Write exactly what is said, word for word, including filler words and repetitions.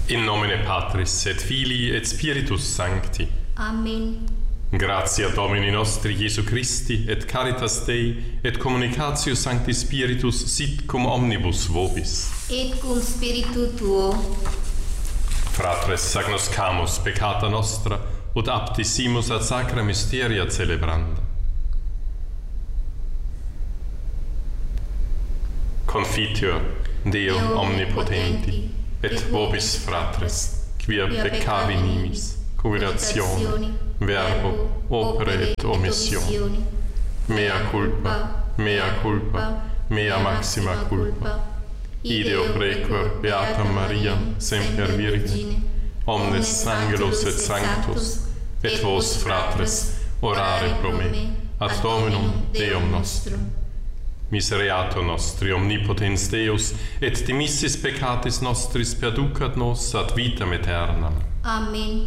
In nomine Patris et Filii et Spiritus Sancti. Amen. Gratia Domini nostri Iesu Christi et caritas Dei et communicatio Sancti Spiritus sit cum omnibus vobis. Et cum spiritu tuo. Fratres agnoscamus peccata nostra ut aptissimus ad sacra mysteria celebranda. Confiteor Deum omnipotenti et vobis fratres, quia peccavi nimis, congratatione, verbo, opere et omissione. Mea culpa, mea culpa, mea maxima culpa. Ideo prequor beatam Mariam, semper Virgine, omnes angelos et sanctos, et vos fratres, orare pro me, ad Dominum Deum nostrum. Misereatur nostri omnipotens Deus, et dimissis peccatis nostris perducat nos ad vitam aeternam. Amen.